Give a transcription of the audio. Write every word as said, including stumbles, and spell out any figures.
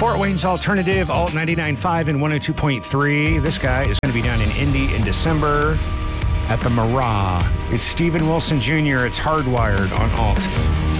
Fort Wayne's Alternative, Alt ninety-nine point five and one oh two point three. This guy is going to be down in Indy in December at the Mirage. It's Steven Wilson Junior It's Hardwired on Alt.